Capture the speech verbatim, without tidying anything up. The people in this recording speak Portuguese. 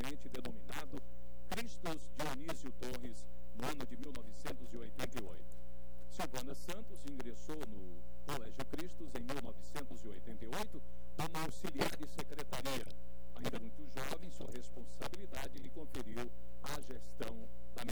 posteriormente denominado Cristos Dionísio Torres, no ano de mil novecentos e oitenta e oito. Silvana Santos ingressou no Colégio Cristos em mil novecentos e oitenta e oito como auxiliar de secretaria. Ainda muito jovem, sua responsabilidade lhe conferiu a gestão